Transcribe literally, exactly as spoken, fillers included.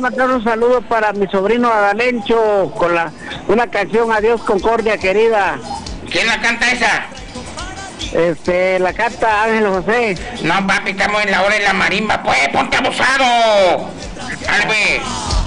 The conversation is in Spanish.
mandar un saludo para mi sobrino Adalencho con la una canción Adiós Concordia Querida. ¿Quién la canta esa? Este, la canta Ángel José. No, papi, estamos en la hora de la marimba. Pues, ponte abusado. Albe.